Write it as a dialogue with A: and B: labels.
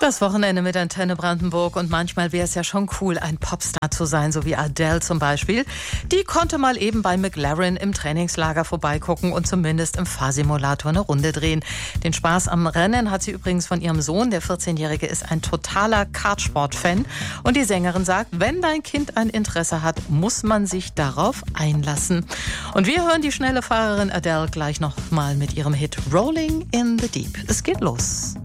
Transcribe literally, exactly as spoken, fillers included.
A: Das Wochenende mit Antenne Brandenburg und manchmal wäre es ja schon cool, ein Popstar zu sein, so wie Adele zum Beispiel. Die konnte mal eben bei McLaren im Trainingslager vorbeigucken und zumindest im Fahrsimulator eine Runde drehen. Den Spaß am Rennen hat sie übrigens von ihrem Sohn, der vierzehnjährige ist ein totaler Kartsport-Fan. Und die Sängerin sagt, wenn dein Kind ein Interesse hat, muss man sich darauf einlassen. Und wir hören die schnelle Fahrerin Adele gleich noch mal mit ihrem Hit Rolling in the Deep. Es geht los.